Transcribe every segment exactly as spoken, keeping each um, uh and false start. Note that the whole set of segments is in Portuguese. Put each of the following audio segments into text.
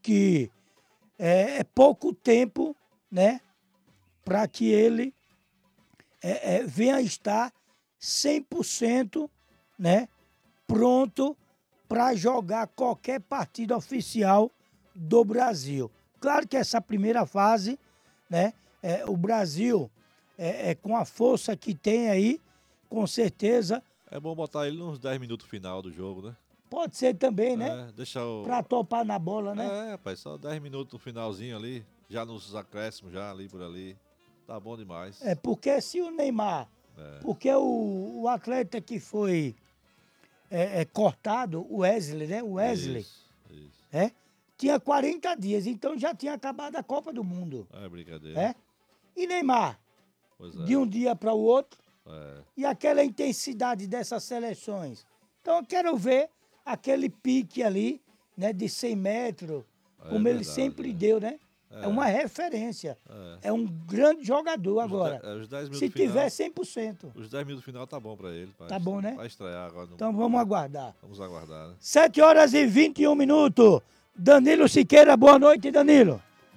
que é, é pouco tempo, né, para que ele é, é, venha a estar cem por cento, né, pronto para jogar qualquer partida oficial do Brasil. Claro que essa primeira fase, né, é, o Brasil, é, é, com a força que tem aí, com certeza... É bom botar ele nos dez minutos final do jogo, né? Pode ser também, né? É, deixa o... Pra topar na bola, né? É, rapaz, só dez minutos no finalzinho ali, já nos acréscimos, já ali por ali. Tá bom demais. É, porque se o Neymar, é. porque o, o atleta que foi é, é, cortado, o Wesley, né? O Wesley, isso, isso. É, tinha quarenta dias, então já tinha acabado a Copa do Mundo. É brincadeira. É? E Neymar, pois é. de um dia para o outro, é. e aquela intensidade dessas seleções. Então eu quero ver aquele pique ali, né, de cem metros, é como verdade, ele sempre é. deu, né? É, é uma referência. É. é um grande jogador agora. Os dez, os se final, tiver cem por cento. Os dez minutos final tá bom para ele. Pra tá bom, né? Vai estrear agora. No... Então vamos aguardar. Vamos aguardar, né? sete horas e vinte e um minutos. Danilo Siqueira, boa noite, Danilo.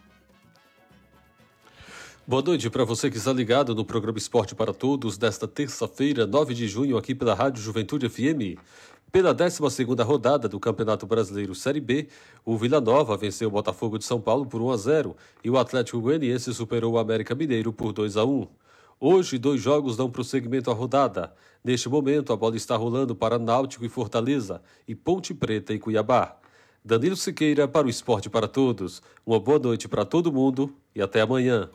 Boa noite para você que está ligado no programa Esporte para Todos desta terça-feira, nove de junho, aqui pela Rádio Juventude F M. Pela décima segunda rodada do Campeonato Brasileiro Série B, o Vila Nova venceu o Botafogo de São Paulo por um a zero e o Atlético Goianiense superou o América Mineiro por dois a um. Hoje, dois jogos dão prosseguimento à rodada. Neste momento, a bola está rolando para Náutico e Fortaleza e Ponte Preta e Cuiabá. Danilo Siqueira para o Esporte para Todos. Uma boa noite para todo mundo e até amanhã.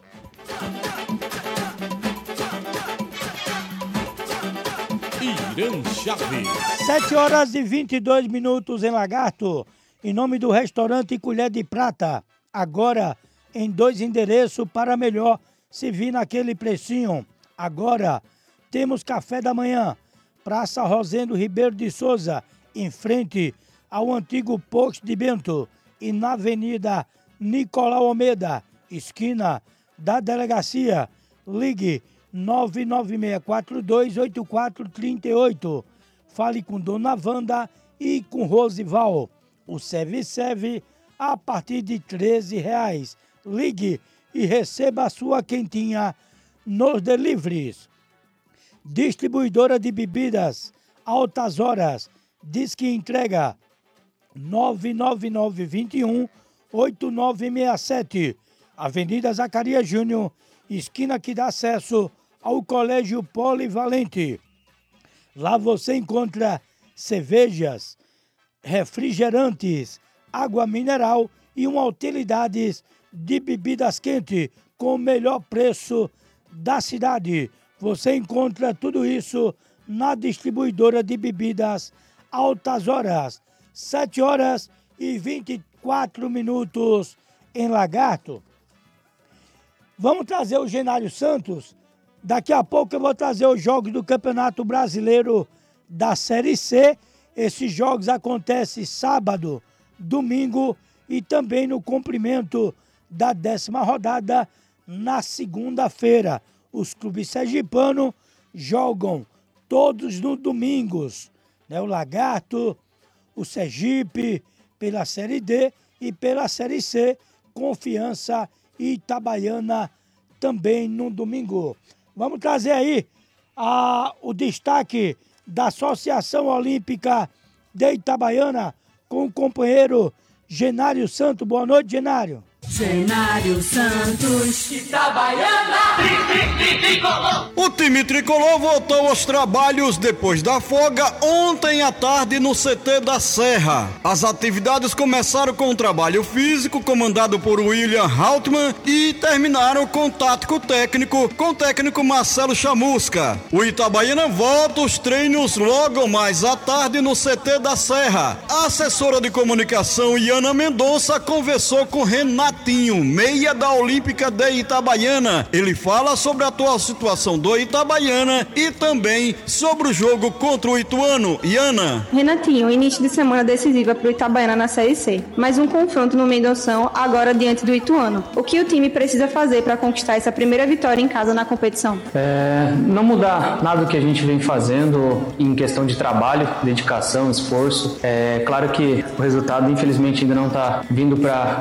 Irã Chaves. sete horas e vinte e dois minutos em Lagarto. Em nome do restaurante Colher de Prata. Agora em dois endereços para melhor se vir naquele precinho. Agora temos café da manhã. Praça Rosendo Ribeiro de Souza, em frente ao antigo posto de Bento. E na Avenida Nicolau Almeida, esquina da delegacia. Ligue nove nove seis quatro dois oito quatro três oito. Fale com Dona Wanda e com Rosival. O serve-serve a partir de treze reais. Ligue e receba a sua quentinha nos deliveries. Distribuidora de bebidas Altas Horas. Diz que entrega nove nove nove dois um oito nove seis sete. Avenida Zacarias Júnior, esquina que dá acesso ao Colégio Polivalente. Lá você encontra cervejas, refrigerantes, água mineral e uma utilidades de bebidas quentes com o melhor preço da cidade. Você encontra tudo isso na distribuidora de bebidas Altas Horas. sete horas e vinte e quatro minutos em Lagarto. Vamos trazer o Genário Santos. Daqui a pouco eu vou trazer os jogos do Campeonato Brasileiro da Série C. Esses jogos acontecem sábado, domingo e também no cumprimento da décima rodada na segunda-feira. Os clubes sergipanos jogam todos nos domingos, né? O Lagarto, o Sergipe, pela Série D e pela Série C, Confiança e Itabaiana também no domingo. Vamos trazer aí a, o destaque da Associação Olímpica de Itabaiana com o companheiro Genário Santos. Boa noite, Genário. Genário Santos, Itabaiana. O time tricolor voltou aos trabalhos depois da folga ontem à tarde no C T da Serra. As atividades começaram com um trabalho físico comandado por William Haltman e terminaram com tático técnico com o técnico Marcelo Chamusca. O Itabaiana volta os treinos logo mais à tarde no C T da Serra. A assessora de comunicação Iana Mendonça conversou com Renatinho, meia da Olímpica de Itabaiana. Ele fala sobre a atual situação do Itabaiana e também sobre o jogo contra o Ituano. Iana. Renatinho, início de semana decisiva para o Itabaiana na Série C. Mais um confronto no Mendonção, agora diante do Ituano. O que o time precisa fazer para conquistar essa primeira vitória em casa na competição? É, não mudar nada do que a gente vem fazendo em questão de trabalho, dedicação, esforço. É claro que o resultado, infelizmente, ainda não está vindo para